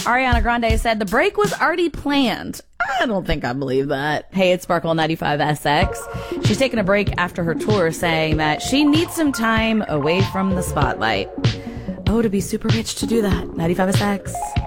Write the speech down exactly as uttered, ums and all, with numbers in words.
Ariana Grande said the break was already planned. I don't think I believe that. Hey, it's Sparkle ninety-five S X. She's taking a break after her tour, saying that she needs some time away from the spotlight. Oh, to be super rich to do that. ninety-five S X.